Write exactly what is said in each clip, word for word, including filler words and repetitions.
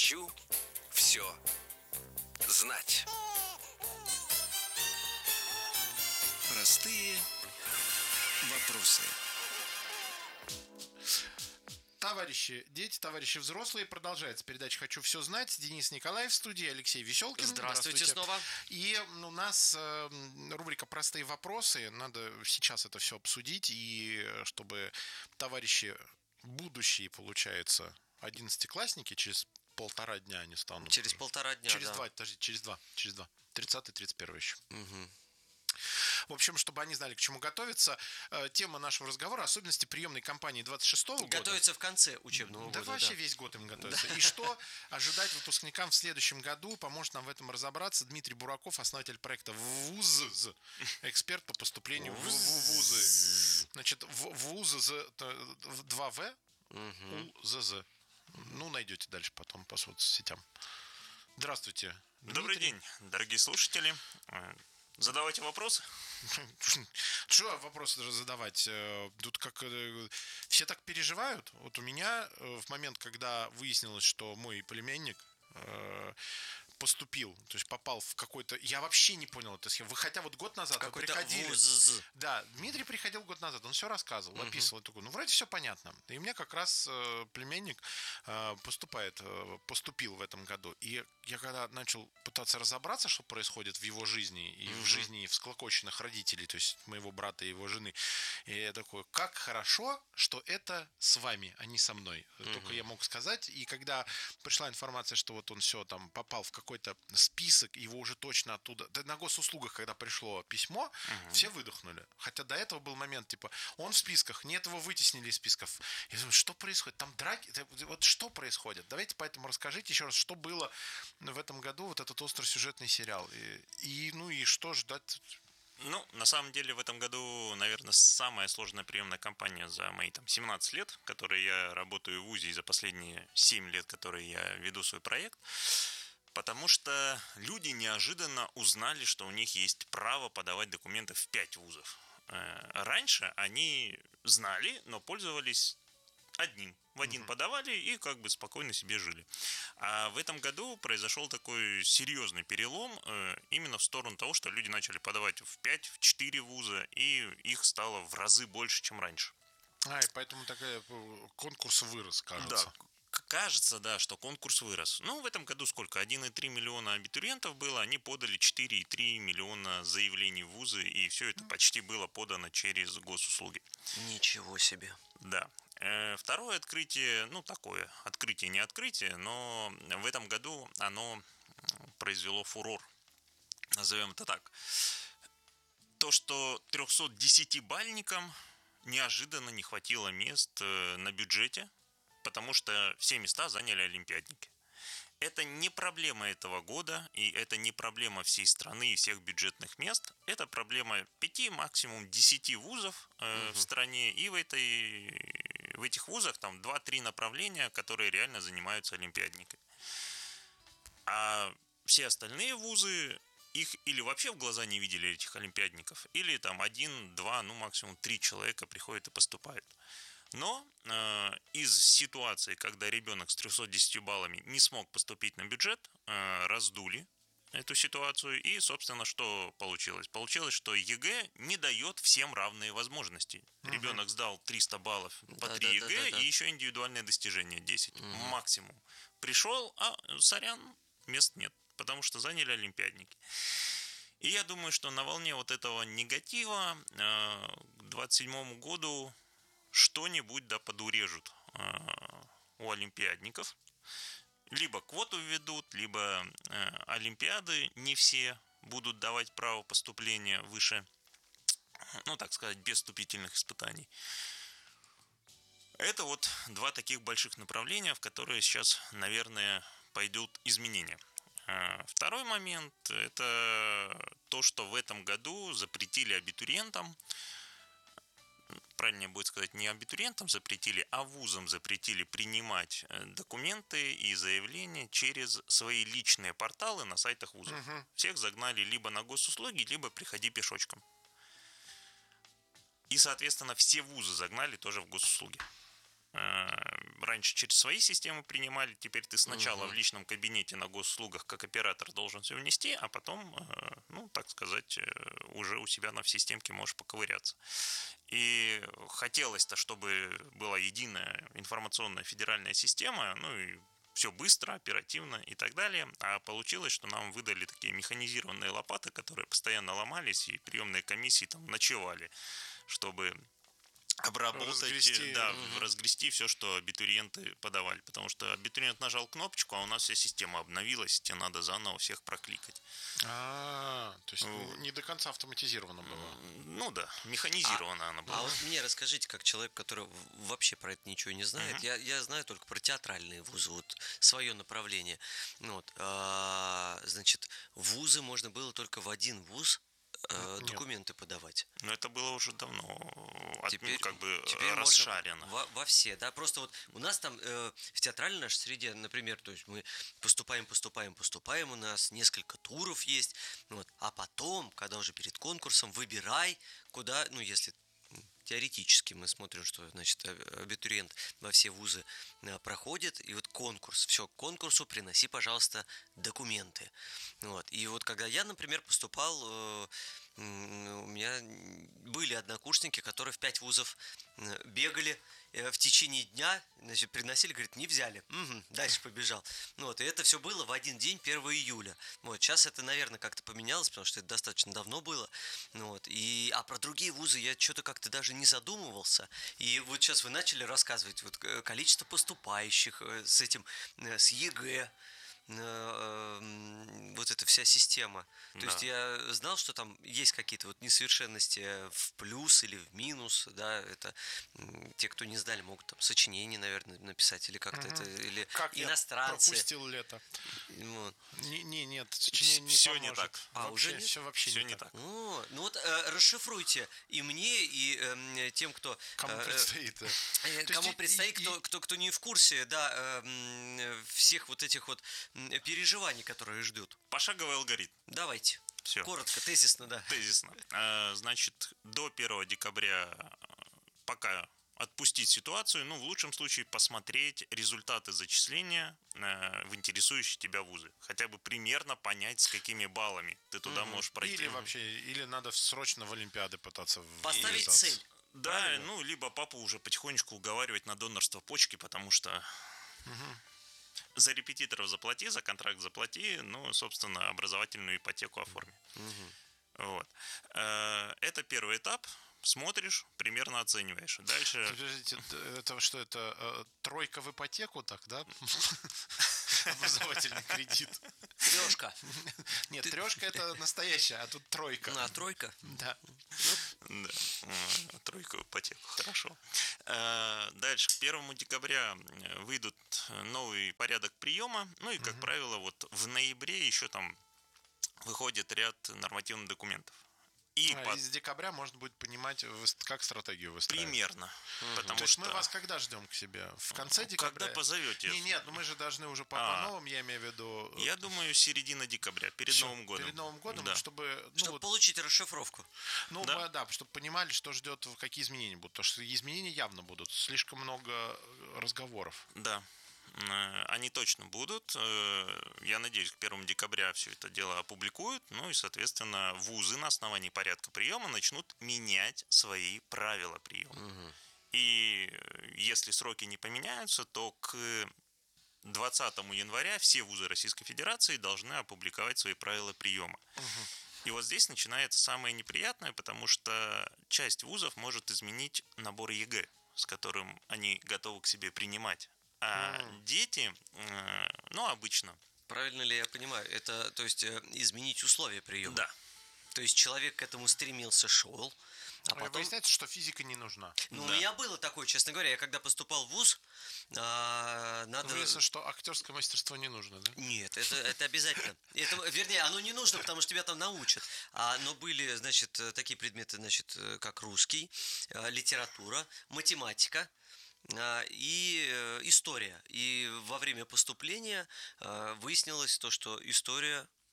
Хочу все знать. Простые вопросы. Товарищи дети, товарищи взрослые, продолжается передача «Хочу все знать». Денис Николаев в студии, Алексей Веселкин. Здравствуйте, Здравствуйте снова. И у нас э, рубрика «Простые вопросы». Надо сейчас это все обсудить, и чтобы товарищи будущие, получается, одиннадцатиклассники, через полтора дня они станут. Через полтора дня, Через да. два, подожди, через два, через два. тридцатый тридцать первый еще. Угу. В общем, чтобы они знали, к чему готовиться. Тема нашего разговора — особенности приемной кампании двадцать шестого года. Готовиться в конце учебного да года. Вообще да. весь год им готовится. И что ожидать выпускникам в следующем году? Поможет нам в этом разобраться Дмитрий Бураков, основатель проекта ВУЗ, эксперт по поступлению в вузы. Значит, ВУЗ, два В, УЗЗ. Ну, найдете дальше потом по соцсетям. Здравствуйте, Дмитрий. Добрый день, дорогие слушатели. Задавайте вопросы. Что вопросы даже задавать? Тут как все так переживают. Вот у меня в момент, когда выяснилось, что мой племянник поступил, то есть попал в какой-то... Я вообще не понял эту схему. Вы хотя вот год назад вы приходили... ВУЗ. Да, Дмитрий приходил год назад, он все рассказывал, uh-huh. описывал. Такой, ну, вроде все понятно. И у меня как раз э, племянник э, поступает, э, поступил в этом году. И я когда начал пытаться разобраться, что происходит в его жизни, и uh-huh. в жизни всклокоченных родителей, то есть моего брата и его жены, и я такой, как хорошо, что это с вами, а не со мной. Uh-huh. Только я мог сказать. И когда пришла информация, что вот он все там попал в какой-то список, его уже точно оттуда... Да, на госуслугах, когда пришло письмо, uh-huh. все выдохнули. Хотя до этого был момент, типа, он в списках, нет, его вытеснили из списков. Я думаю, что происходит? Там драки? Вот что происходит? Давайте поэтому расскажите еще раз, что было в этом году, вот этот остросюжетный сериал. И, и ну и что ждать... Ну, на самом деле, в этом году, наверное, самая сложная приемная кампания за мои там семнадцать лет, которые я работаю в ВУЗе, и за последние семь лет, которые я веду свой проект. Потому что люди неожиданно узнали, что у них есть право подавать документы в пять вузов. Раньше они знали, но пользовались одним. В один uh-huh. подавали и как бы спокойно себе жили. А в этом году произошел такой серьезный перелом именно в сторону того, что люди начали подавать в пять, в четыре вуза, и их стало в разы больше, чем раньше. А, и поэтому такой конкурс вырос, кажется. Да. Кажется, да, что конкурс вырос. Ну, в этом году сколько? один и три миллиона абитуриентов было, они подали четыре и три миллиона заявлений в вузы, и все это почти было подано через госуслуги. Ничего себе. Да. Второе открытие, ну, такое, открытие не открытие, но в этом году оно произвело фурор, назовем это так. То, что трехсотдесятибалльникам неожиданно не хватило мест на бюджете, потому что все места заняли олимпиадники. Это не проблема этого года, и это не проблема всей страны и всех бюджетных мест. Это проблема пяти, максимум десяти вузов э, угу. в стране, и в, этой, в этих вузах там два-три направления, которые реально занимаются олимпиадниками. А все остальные вузы, их или вообще в глаза не видели, этих олимпиадников, или там один, два, ну максимум три человека приходят и поступают. Но э, из ситуации, когда ребенок с трехсот десятью баллами не смог поступить на бюджет, э, раздули эту ситуацию. И, собственно, что получилось? Получилось, что ЕГЭ не дает всем равные возможности. Угу. Ребенок сдал триста баллов по три ЕГЭ, да, да, да, да. и еще индивидуальное достижение десять. Угу. Максимум. Пришел, а, сорян, мест нет, потому что заняли олимпиадники. И я думаю, что на волне вот этого негатива э, к двадцать седьмому году что-нибудь да подурежут э, у олимпиадников. Либо квоту введут, либо э, олимпиады не все будут давать право поступления выше, ну, так сказать, без вступительных испытаний. Это вот два таких больших направления, в которые сейчас, наверное, пойдут изменения. Э, второй момент – это то, что в этом году запретили абитуриентам, правильнее будет сказать, не абитуриентам запретили, а вузам запретили принимать документы и заявления через свои личные порталы на сайтах вузов. Угу. Всех загнали либо на госуслуги, либо приходи пешочком. И, соответственно, все вузы загнали тоже в госуслуги. раньше через свои системы принимали, теперь ты сначала Мгм. в личном кабинете на госуслугах как оператор должен все внести, а потом, э, ну, так сказать, э, уже у себя на в системке можешь поковыряться. И хотелось-то, чтобы была единая информационная федеральная система, ну и все быстро, оперативно и так далее. А получилось, что нам выдали такие механизированные лопаты, которые постоянно ломались, и приемные комиссии там ночевали, чтобы обработать, Разгрести. да, Мгм. разгрести все, что абитуриенты подавали. Потому что абитуриент нажал кнопочку, а у нас вся система обновилась, тебе надо заново всех прокликать. А, то есть Ну, не до конца автоматизировано было. Ну да, механизирована она была. А вот мне расскажите, как человек, который в- вообще про это ничего не знает, Мгм. я, я знаю только про театральные вузы, вот свое направление. Ну Вот, а, значит, в вузы можно было только в один вуз э, Нет. документы подавать. Но это было уже давно, от- Теперь, ну, как бы теперь можно расшарено. во, во все, да, просто вот у нас там э, в театральной нашей среде, например, то есть мы поступаем, поступаем, поступаем, у нас несколько туров есть, вот, а потом, когда уже перед конкурсом, выбирай, куда, ну, если м, теоретически мы смотрим, что, значит, а- абитуриент во все вузы э, проходит, и вот конкурс, все, к конкурсу приноси, пожалуйста, документы. Вот. И вот когда я, например, поступал, э, м, у меня были однокурсники, которые в пять вузов э, бегали э, в течение дня, значит, приносили, говорит, не взяли. Мгм, дальше побежал. Ну вот, и это все было в один день, первого июля. Вот, сейчас это, наверное, как-то поменялось, потому что это достаточно давно было. Ну вот, и, а про другие вузы я что-то как-то даже не задумывался. И вот сейчас вы начали рассказывать вот, э, количество поступающих э, с этим, э, с ЕГЭ, э, м, вот эта вся система. То Да. есть я знал, что там есть какие-то вот несовершенности в плюс или в минус, да, это м, те, кто не сдали, могут там сочинение, наверное, написать или как-то это, или Как я иностранцы. пропустил лето. Вот. Не, не, нет, сочинение не Всё не поможет. так. А, Вообще, уже нет? все вообще Все не, не так. так. О, ну вот э, расшифруйте и мне, и эм, тем, кто... Кому э, предстоит? да. э, То есть Кому и- предстоит, и- кто, кто, кто не в курсе, да, э, м, э, всех вот этих вот м, переживаний, которые ждут. Пошаговый алгоритм. Давайте. Все. Коротко, тезисно, да. Тезисно. А, Значит, до первого декабря э, пока отпустить ситуацию, ну, в лучшем случае посмотреть результаты зачисления э, в интересующие тебя вузы. Хотя бы примерно понять, с какими баллами ты туда Мгм. можешь пройти. Или вообще, или надо срочно в Олимпиады пытаться Поставить ввязаться. цель. Да, Правильно? ну, либо папу уже потихонечку уговаривать на донорство почки, потому что за репетиторов заплати, за контракт заплати, ну, собственно, образовательную ипотеку оформи. Мгм. Вот. Э, Это первый этап. Смотришь, примерно оцениваешь. Дальше Подождите, д- это что, это э, тройка в ипотеку так, да? Образовательный кредит. Трешка. Нет, трешка это настоящая, а тут тройка. Ну, а тройка? Да. Да, э, тройку в ипотеку, хорошо. Э, Дальше, к первому декабря э, выйдут новый порядок приема. Ну и, как правило, вот в ноябре еще там выходит ряд нормативных документов. И А, под- из декабря можно будет понимать, выс- как стратегию выстраивать. примерно. Потому То есть что мы вас когда ждем к себе? В конце ну, декабря? когда позовете. Не, нет, ну мы же должны уже по, А. по новым, я имею в виду... э, Я думаю, середина декабря, перед всё, Новым годом. Перед Новым годом, Да. чтобы... Ну, Чтобы вот, получить расшифровку. ну да. да, да, чтобы понимали, что ждет, какие изменения будут. Потому что изменения явно будут. Слишком много э, разговоров. Да, Э, они точно будут. Э, Я надеюсь, к первому декабря все это дело опубликуют. Ну и, соответственно, вузы на основании порядка приема начнут менять свои правила приема. Мгм. И э, если сроки не поменяются, то к двадцатому января все вузы Российской Федерации должны опубликовать свои правила приема. И вот здесь начинается самое неприятное, потому что часть вузов может изменить набор ЕГЭ, с которым они готовы к себе принимать. А М. дети, э, ну, обычно, Правильно ли я понимаю? Это, то есть, э, изменить условия приема. да, То есть, человек к этому стремился, шел, а А потом... Выясняется, что физика не нужна. Ну, у Да. меня было такое, честно говоря. Я когда поступал в вуз, а, надо... Выяснилось, что актерское мастерство не нужно, да? Нет, это, это обязательно. Это, вернее, оно не нужно, потому что тебя там научат. А, но были, значит, э, такие предметы, значит, э, как русский, э, литература, математика а, и э, история. И во время поступления э, выяснилось то, что история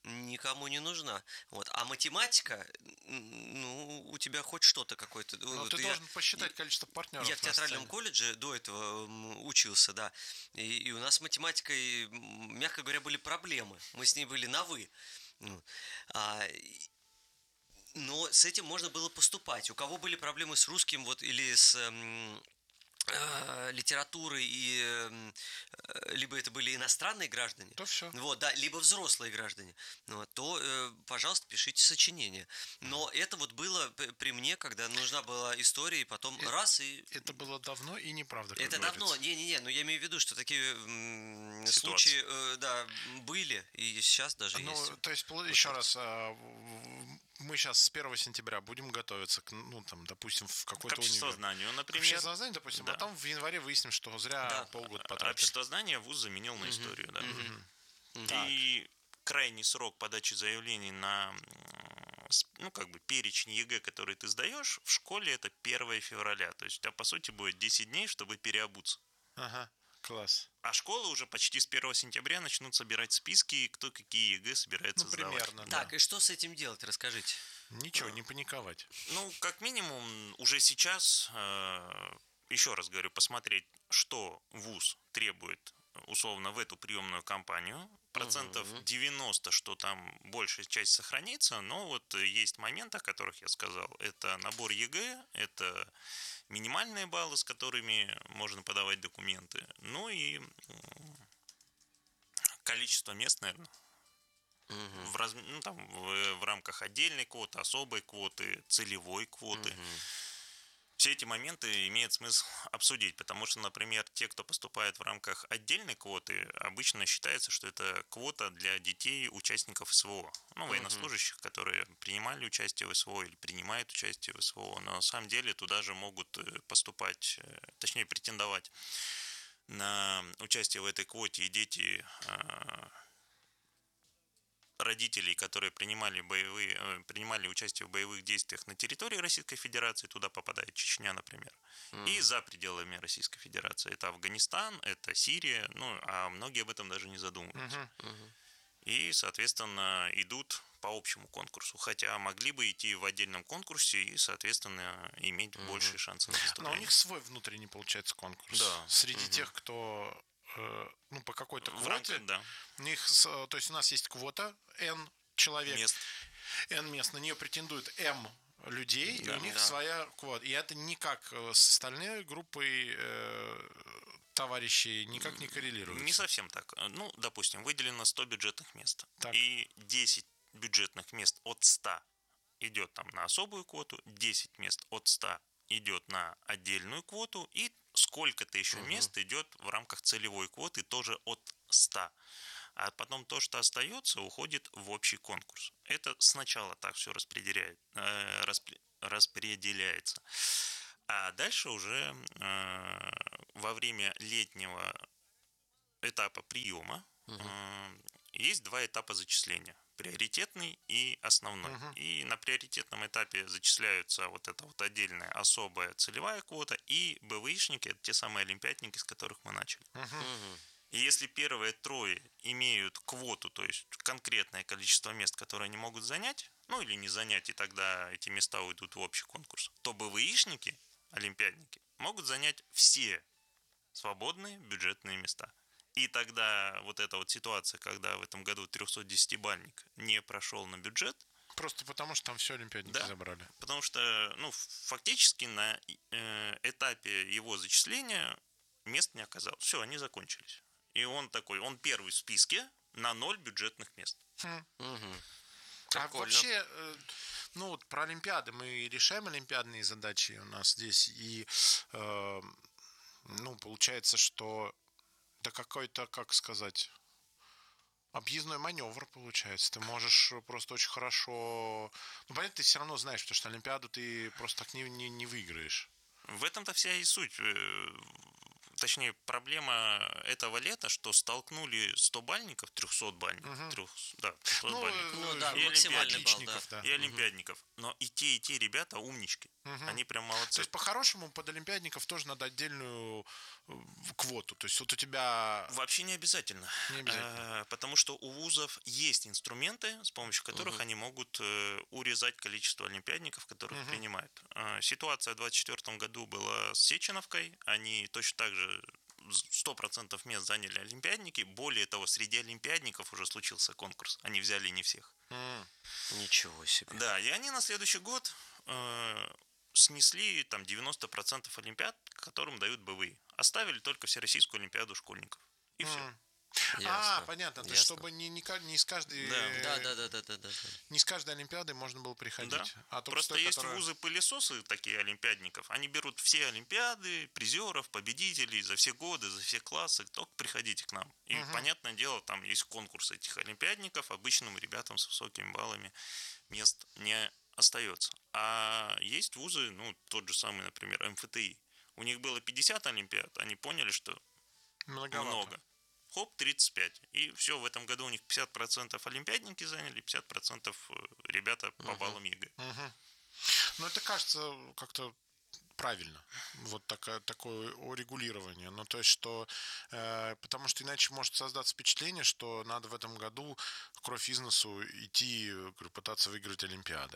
никому не нужна. Вот. А математика, ну, у тебя хоть что-то какое-то. Но Вот ты я, должен посчитать количество партнеров. я в на театральном сцене. колледже до этого м, учился, да. И, и у нас с математикой, м, мягко говоря, были проблемы. Мы с ней были на «вы». Ну, а, и- но с этим можно было поступать. У кого были проблемы с русским вот, или с м, э, литературой, и м, э, либо это были иностранные граждане, То все. вот, да, либо взрослые граждане, ну, вот, то, э, пожалуйста, пишите сочинения. Но это вот было п- при мне, когда нужна была история, и потом Э, раз, и Это было давно и неправда, как это давно, говорится. не-не-не, но я имею в виду, что такие м, Ситуации. случаи, э, да, были, и сейчас даже Ну, есть. то есть, пол- еще раз, а, в- в- мы сейчас с первого сентября будем готовиться к, ну, там, допустим, в К какой-то универ. обществознанию, например. Обществознание, допустим, Да. а там в январе выясним, что зря Да. полгода потратили. Обществознание вуз заменил на историю, да. Так. И крайний срок подачи заявлений на м, с- ну, как бы перечень ЕГЭ, который ты сдаешь, в школе это первое февраля. То есть у тебя, по сути, будет десять дней, чтобы переобуться. Ага, класс. А школы уже почти с первого сентября начнут собирать списки, кто какие ЕГЭ собирается Ну, сдавать. примерно, да. Так, и что с этим делать, расскажите. Ничего, не паниковать. Ну, как минимум, уже сейчас, э, еще раз говорю, посмотреть, что вуз требует условно в эту приемную кампанию. Процентов девяносто, что там большая часть сохранится, но вот есть моменты, о которых я сказал. Это набор ЕГЭ, это минимальные баллы, с которыми можно подавать документы, ну и м, количество мест, наверное. В, раз... ну, там, в, в рамках отдельной квоты, особой квоты, целевой квоты. Все эти моменты имеет смысл обсудить, потому что, например, те, кто поступает в рамках отдельной квоты, обычно считается, что это квота для детей участников СВО, ну, военнослужащих, которые принимали участие в СВО или принимают участие в СВО, но на самом деле туда же могут э, поступать, э, точнее претендовать на участие в этой квоте и дети э, родителей, которые принимали, боевые, э, принимали участие в боевых действиях на территории Российской Федерации, туда попадает Чечня, например, mm. и за пределами Российской Федерации. Это Афганистан, это Сирия, ну, а многие об этом даже не задумываются. Мгм. И, соответственно, идут по общему конкурсу, хотя могли бы идти в отдельном конкурсе и, соответственно, иметь mm-hmm. большие шансы на Но выступление. у них свой внутренний, получается, конкурс. Да. Среди Мгм. тех, кто э, ну, по какой-то В квоте. рамках, да, У них, с- то есть у нас есть квота N человек, мест. N мест, на нее претендует M людей, Да. и у них Да. своя квота. И это никак э, с остальной группой э, товарищей никак не коррелирует. Не совсем так. Ну, допустим, выделено сто бюджетных мест. Так. И десять бюджетных мест от ста идет там на особую квоту, десять мест от ста идет на отдельную квоту, и сколько-то еще Мгм. мест идет в рамках целевой квоты тоже от ста. А потом то, что остается, уходит в общий конкурс. Это сначала так все распределяет, э, распре- распределяется. А дальше уже э, во время летнего этапа приема Мгм. э, есть два этапа зачисления. Приоритетный и основной. Мгм. И на приоритетном этапе зачисляются вот эта вот отдельная особая целевая квота и БВИшники, это те самые олимпиадники, с которых мы начали. Мгм. Мгм. И если первые трое имеют квоту, то есть конкретное количество мест, которые они могут занять, ну или не занять, и тогда эти места уйдут в общий конкурс, то БВИшники, олимпиадники, могут занять все свободные бюджетные места. И тогда вот эта вот ситуация, когда в этом году трехсотдесятибалльник не прошел на бюджет, Просто потому, что там все олимпиадники Да. забрали. потому что, ну, фактически на э, этапе его зачисления мест не оказалось. Все, они закончились. И он такой, он первый в списке на ноль бюджетных мест. Хм. Мгм. А Прикольно. вообще, э, ну вот про Олимпиады мы решаем олимпиадные задачи у нас здесь, и э, ну получается, что да какой-то, как сказать, объездной маневр получается. Ты можешь просто очень хорошо, ну понятно, ты все равно знаешь, потому что Олимпиаду ты просто так не, не, не выиграешь. В этом-то вся и суть. Э, Точнее, проблема этого лета, что столкнули стобальников, трехсотбальников, Мгм. трех, да, Ну, трехсотбальников, Ну да, и максимальный балл, отличников, да. да. и олимпиадников. Но и те, и те ребята умнички. Мгм. Они прям То молодцы. есть, по-хорошему, под олимпиадников тоже надо отдельную э, квоту. То есть, вот у тебя... Вообще не обязательно. Не обязательно. Э, Потому что у вузов есть инструменты, с помощью которых Мгм. они могут э, урезать количество олимпиадников, которых Мгм. принимают. Э, Ситуация в двадцать четвёртом году была с Сеченовкой. Они точно так же сто процентов мест заняли олимпиадники. Более того, среди олимпиадников уже случился конкурс. Они взяли не всех. М. Ничего себе. Да, и они на следующий год э, снесли там девяносто процентов олимпиад, которым дают БВИ. Оставили только Всероссийскую олимпиаду школьников. И все. М. А, Ясно. понятно. То есть, Ясно. чтобы не, не, ка- не из каждой... Да. Да, да, да, да, да, да. да. Не с каждой олимпиады можно было приходить. Да. А только Просто с той, есть которая- вузы-пылесосы, такие олимпиадников. Они берут все олимпиады, призеров, победителей за все годы, за все классы. Только приходите к нам. И, Мгм. понятное дело, там есть конкурс этих олимпиадников. Обычным ребятам с высокими баллами мест не остается. А есть вузы, ну, тот же самый, например, эм эф тэ и. У них было пятьдесят олимпиад. Они поняли, что Многовато. много. Хоп, тридцать пять. И все, в этом году у них пятьдесят процентов олимпиадники заняли, пятьдесят процентов ребята по Мгм. баллам ЕГЭ. Мгм. Ну, это кажется как-то правильно. Вот такое, такое урегулирование. Ну, то есть, что... э, потому что иначе может создаться впечатление, что надо в этом году кровь из носу идти, говорю, пытаться выиграть Олимпиады.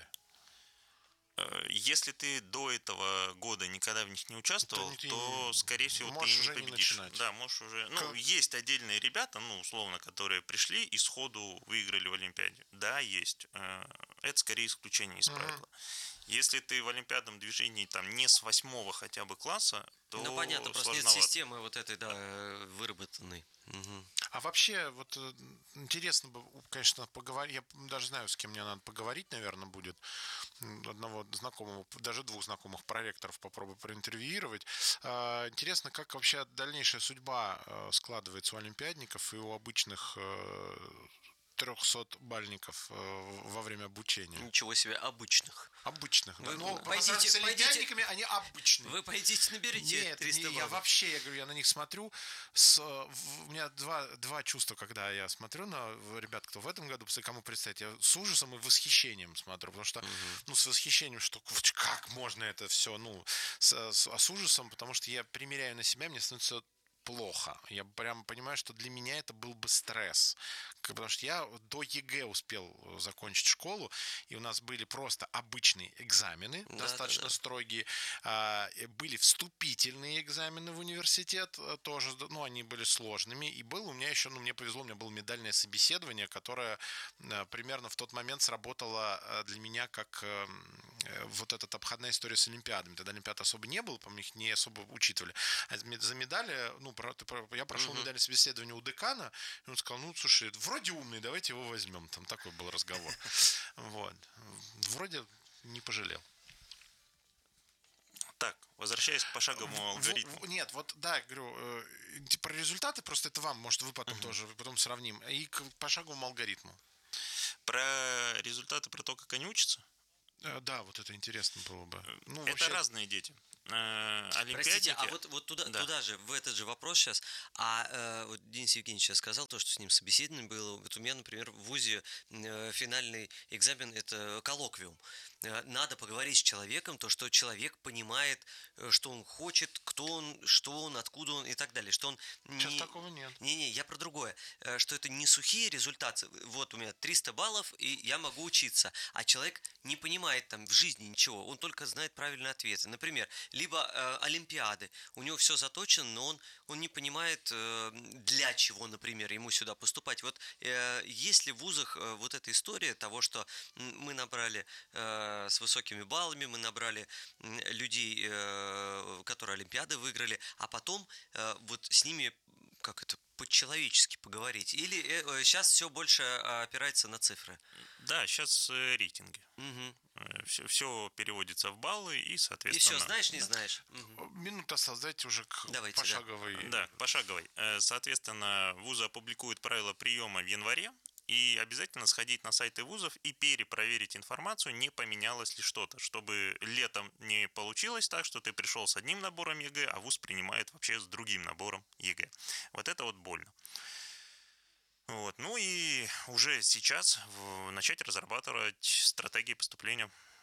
Э, Если ты до этого года никогда в них не участвовал, То не- то, скорее всего, можешь ты и уже не не победишь. начинать. Да, можешь уже. Ну, Как- есть отдельные ребята, ну, условно, которые пришли и сходу выиграли в Олимпиаде. Да, есть. Э, Это скорее исключение из Мгм. правила. Если ты в олимпиадном движении там не с восьмого хотя бы класса, то Ну, понятно, просто нет сложновато. системы вот этой, да, э, выработанной. Мгм. А вообще, вот э, интересно бы, конечно, поговорить. Я даже знаю, с кем мне надо поговорить, наверное, будет. М, Одного знакомого, даже двух знакомых проректоров попробую проинтервьюировать. А, Интересно, как вообще дальнейшая судьба э, складывается у олимпиадников и у обычных трехсотбальников во время обучения. Ничего себе, обычных. Обычных, да. Вы Но по пойдите- сравнению с пойдите- олимпиадниками они обычные. Вы пойдите, наберите Нет, триста не, я баллов. вообще, я говорю, я на них смотрю. С, в- у меня два, два чувства, когда я смотрю на ребят, кто в этом году, после кому предстоит. Я с ужасом и восхищением смотрю, потому что, ну, с восхищением, что как можно это все, ну, с, с- а с ужасом, потому что я примеряю на себя, мне становится плохо. Я прям понимаю, что для меня это был бы стресс. К- Потому что я до ЕГЭ успел закончить школу, и у нас были просто обычные экзамены, Да, достаточно да, да. строгие. А, и были вступительные экзамены в университет, э, тоже, ну, они были сложными. И был у меня еще, ну, мне повезло, у меня было медальное собеседование, которое э, примерно в тот момент сработало э, для меня как э, э, вот эта обходная история с олимпиадами. Тогда олимпиад особо не было, по-моему, их не особо учитывали. А за медали, ну, про- ты про- я прошел Мгм. медальное собеседование у декана, и он сказал, ну, слушай, вроде умный, давайте его возьмем. Там такой был разговор. Вот. Вроде не пожалел. Так, возвращаясь к пошаговому В- алгоритму. в- Нет, вот да, говорю, э, про результаты просто это вам, может, вы потом Мгм. тоже, потом сравним. И к пошаговому алгоритму. Про результаты, про то, как они учатся, Э, Да, вот это интересно было бы. Ну, это вообще, разные дети. Э, Олимпиадники... Простите, а вот, вот туда, Да. туда же, в этот же вопрос сейчас, а э, вот Денис Евгеньевич сейчас сказал то, что с ним собеседование было. Вот у меня, например, в ВУЗе э, финальный экзамен – это коллоквиум. Э, надо поговорить с человеком, то, что человек понимает, э, что он хочет, кто он, что он, откуда он и так далее. Что он сейчас не, такого нет. Не-не, я про другое. Э, Что это не сухие результаты. Вот у меня триста баллов, и я могу учиться. А человек не понимает там в жизни ничего. Он только знает правильные ответы. Например, либо э, олимпиады. У него все заточено, но он, он не понимает, э, для чего, например, ему сюда поступать. Вот э, есть ли в вузах э, вот эта история того, что м, мы набрали э, с высокими баллами, мы набрали м, людей, э, которые олимпиады выиграли, а потом э, вот с ними, как это, по-человечески поговорить? Или сейчас все больше э, опирается на цифры? Да, сейчас рейтинги. Мгм. Все, все переводится в баллы и, И соответственно... все, знаешь, не знаешь. Мгм. Минута осталась, давайте уже к Давайте, да. пошаговой. Да, пошаговой. Э, Соответственно, вузы опубликуют правила приема в январе, и обязательно сходить на сайты вузов и перепроверить информацию, не поменялось ли что-то, чтобы летом не получилось так, что ты пришел с одним набором ЕГЭ, а вуз принимает вообще с другим набором ЕГЭ. Вот это вот больно. Вот. Ну и уже сейчас в- начать разрабатывать стратегии поступления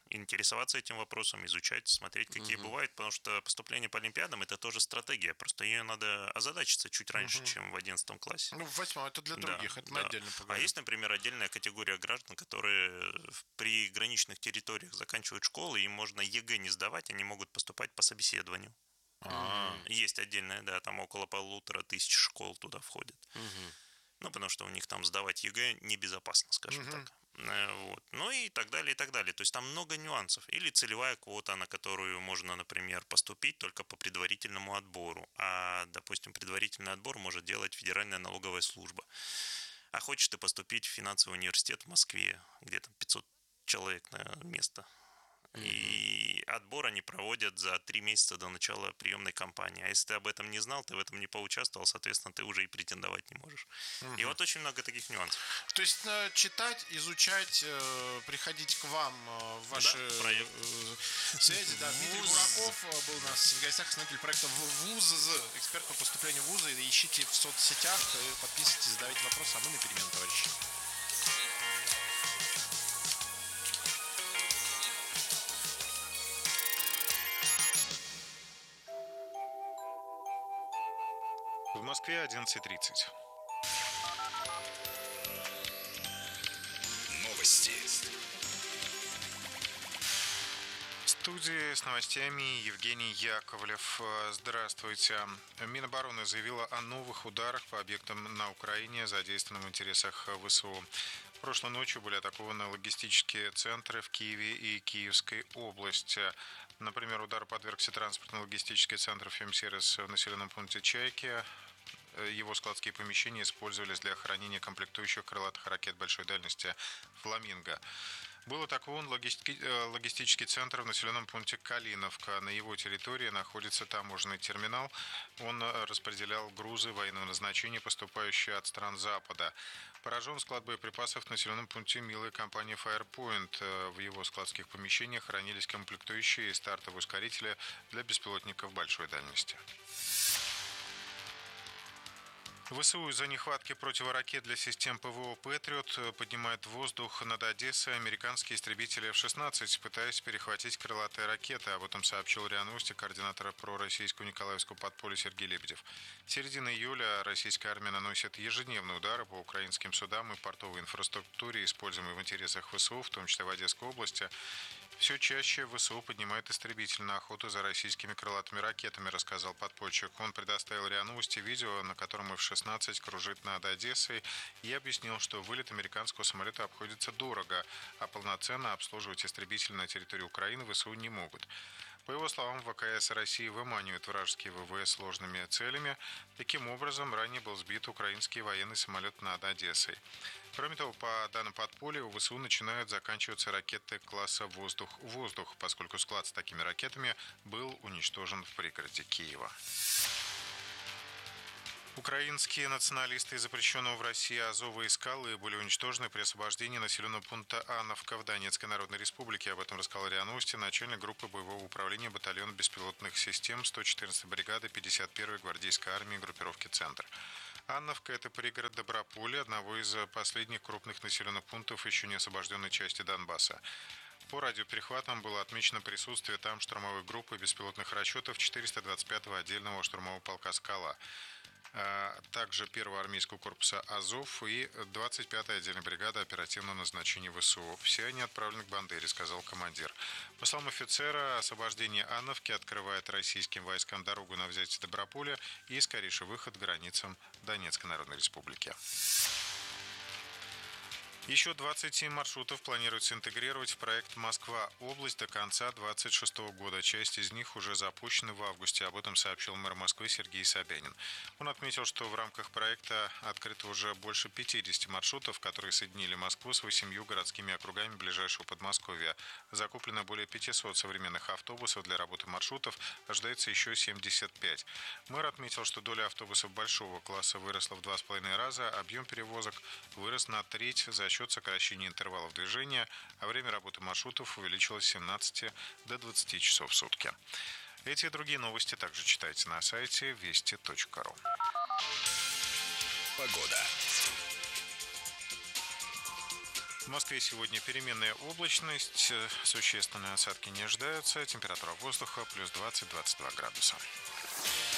интересоваться этим вопросом, изучать, смотреть, какие Мгм. бывают, потому что поступление по Олимпиадам – это тоже стратегия, просто ее надо озадачиться чуть раньше, Мгм. чем в одиннадцатом классе. Ну, в восьмом это для Да, других, это мы да. отдельно А поговорим. есть, например, отдельная категория граждан, которые в- при граничных территориях заканчивают школы, им можно ЕГЭ не сдавать, они могут поступать по собеседованию. А, Есть отдельная, да, там около полутора тысяч школ туда входит. Мгм. Ну, потому что у них там сдавать ЕГЭ небезопасно, скажем Мгм. так. Э, Вот. Ну и так далее, и так далее. То есть там много нюансов. Или целевая квота, на которую можно, например, поступить только по предварительному отбору. А, допустим, предварительный отбор может делать Федеральная налоговая служба. А хочешь ты поступить в финансовый университет в Москве, где там пятьсот человек на место. И отбор они проводят за три месяца до начала приемной кампании. А если ты об этом не знал, ты в этом не поучаствовал, соответственно, ты уже и претендовать не можешь. И вот очень много таких нюансов. То есть э, читать, изучать, э, приходить к вам э, в ваши Да, проект. э, связи. Да, Дмитрий ВУЗ. Бураков э, был у нас в гостях, основатель проекта В- ВУЗ, эксперт по поступлению в вузы. Ищите в соцсетях, э, подписывайтесь, задавайте вопросы, а мы на перемену, товарищи. В Москве одиннадцать тридцать. Новости. В студии с новостями Евгений Яковлев. Здравствуйте. Минобороны заявила о новых ударах по объектам на Украине, задействованным в интересах ВСУ. Прошлой ночью были атакованы логистические центры в Киеве и Киевской области. Например, удару подвергся транспортно-логистический центр «Фемсервис» в населенном пункте Чайки. Его складские помещения использовались для хранения комплектующих крылатых ракет большой дальности «Фламинго». Был атакован логисти- э, логистический центр в населенном пункте Калиновка. На его территории находится таможенный терминал. Он э, распределял грузы военного назначения, поступающие от стран Запада. Поражен склад боеприпасов в населенном пункте милой компании Firepoint. Э, В его складских помещениях хранились комплектующие и стартовые ускорители для беспилотников большой дальности. ВСУ из-за нехватки противоракет для систем ПВО «Патриот» поднимает в воздух над Одессой американские истребители эф шестнадцать, пытаясь перехватить крылатые ракеты. Об этом сообщил РИА Новости координатор пророссийского Николаевского подполья Сергей Лебедев. С середины июля российская армия наносит ежедневные удары по украинским судам и портовой инфраструктуре, используемой в интересах ВСУ, в том числе в Одесской области. Все чаще ВСУ поднимает истребитель на охоту за российскими крылатыми ракетами, рассказал подпольщик. Он предоставил РИА Новости видео, на котором эф шестнадцать кружит над Одессой, и объяснил, что вылет американского самолета обходится дорого, а полноценно обслуживать истребитель на территории Украины ВСУ не могут. По его словам, ВКС России выманивает вражеские ВВС сложными целями. Таким образом, ранее был сбит украинский военный самолет над Одессой. Кроме того, по данным подполья, у ВСУ начинают заканчиваться ракеты класса «Воздух-воздух», поскольку склад с такими ракетами был уничтожен в пригороде Киева. Украинские националисты из запрещенного в России Азова и Скалы были уничтожены при освобождении населенного пункта Ановка в Донецкой Народной Республике. Об этом рассказал РИА Новости начальник группы боевого управления батальона беспилотных систем сто четырнадцатой бригады пятьдесят первой гвардейской армии группировки «Центр». Анновка – это пригород Доброполя, одного из последних крупных населенных пунктов еще не освобожденной части Донбасса. По радиоперехватам было отмечено присутствие там штурмовой группы беспилотных расчетов четыреста двадцать пятого отдельного штурмового полка «Скала», также первого армейского корпуса «Азов» и двадцать пятая отдельная бригада оперативного назначения ВСУ. Все они отправлены к Бандере, сказал командир. По словам офицера, освобождение Анновки открывает российским войскам дорогу на взятие Доброполя и скорейший выход к границам Донецкой Народной Республики. Еще двадцать семь маршрутов планируется интегрировать в проект «Москва-область» до конца две тысячи двадцать шестого года. Часть из них уже запущены в августе. Об этом сообщил мэр Москвы Сергей Собянин. Он отметил, что в рамках проекта открыто уже больше пятидесяти маршрутов, которые соединили Москву с восемью городскими округами ближайшего Подмосковья. Закуплено более пятисот современных автобусов для работы маршрутов, ожидается еще семьдесят пять. Мэр отметил, что доля автобусов большого класса выросла в два с половиной раза, объем перевозок вырос на треть за счет сокращения интервалов движения, а время работы маршрутов увеличилось с семнадцати до двадцати часов в сутки. Эти и другие новости также читайте на сайте вести точка ру. Погода. В Москве сегодня переменная облачность, э, существенные осадки не ожидаются, температура воздуха плюс двадцать - двадцать два градуса.